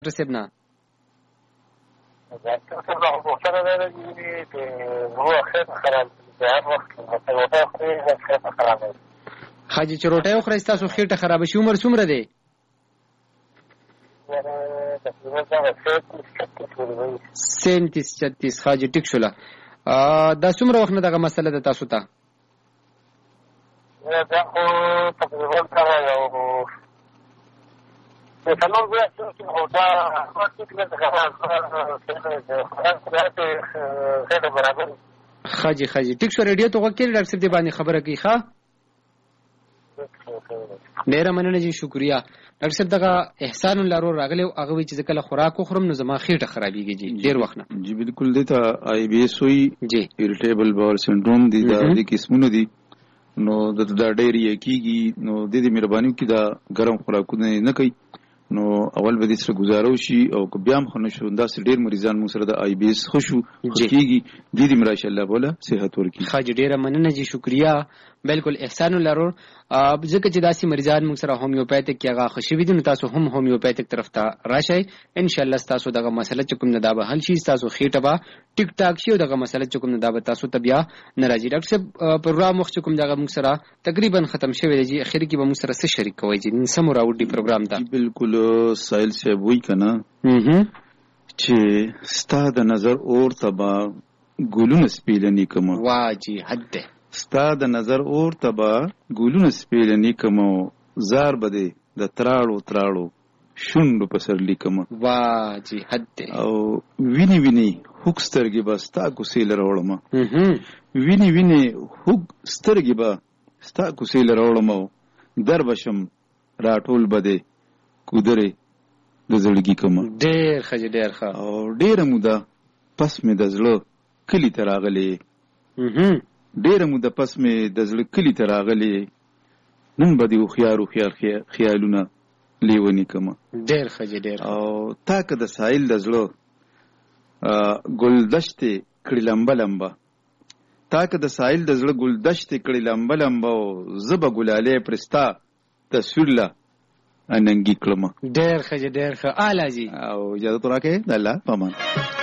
صاحب نه حاجی چې روټۍ وخورئ ستاسو خېټه خرابه شي. عمر څومره دی؟ 37-36. حاجی ټیک شوله. دا څومره وخت نه دغه مسله ده تاسو ته؟ دا خو تقریبا خاجي ټیک شو. ریډیو ته وکړئ ډاکټر صاحب دې باندې خبره کوي. ښه ډیره مننه جی شکریا. ډاکټر صاحب دغه احسان الله راغلی او هغه وی چې کله خوراک وخورم نو زما خېټه خرابېږي جی ډیر وخت نه. جی بالکل دی ته آی بی ایس وی جی اریټیبل باول سنډروم دی دا د قسمونه دي نو دا ډېری کیږي نو د دې مهرباني کې دا ګرم خوراکونه نه کوي نو اول به دې سره گزارو شي او که بیا هم خنه شو دا ډېر مریضان مو سره د آی بی ایس خوشو کیږي د دې مراشه الله بوله صحت ورکړي. خاجي ډیره مننه جی شکریا. بالکل احسان الله ځکه چې داسې مریضان موږ سره هومیوپیتیک کې هغه خوشي وي دي نو تاسو هم هومیوپیتیک طرف ته راشئ ان شاء الله. تاسو دغه مسله چې کوم نه دا به حل شي. تاسو خېټه به ټیک ټاک شي او دغه مسله چې کوم نه دا به تاسو ته بیا نه راځي. ډاکټر صاحب پروګرام وخت کوم دغه موږ سره تقریبا ختم شوی دی جی. اخر کې به موږ سره څه شریک کوي جی سم راوډي پروګرام ته؟ بالکل سایل صاحب وی کنه چې ستا د نظر اور تبا ګلونه سپیلنی کوم. وا جی حد ده. ستا د نظر اور تبا ګلونه سپیلنی کوم زار بده د تراړو شوندو په سر لیکم. وا جی حد ده. او ویني هوک سترګې به ستا کوسیل راوړم. ویني هوک سترګې به ستا کوسیل راوړم در بشم راټول بده کودره د زړګي کوم. ډېر ښه ډېر ښه. او ډېره موده پس مې د زړه کلی ته راغلی. ډېره موده پس مې د زړه کلی ته راغلی. نن به دې هوښیار خیالونه لیونی کوم. ډېر ښه ډېر. او تا که د ساحل د زړه ګلدشتې کړي لمبه تا که د ساحل د زړه ګلدشتې کړي لمبه او زه به ګلالې پرستا تصویر له اننګي کړم. ډېر ښه ډېر ښه. اعلی جی. او اجازه تو راکې د الله پامان.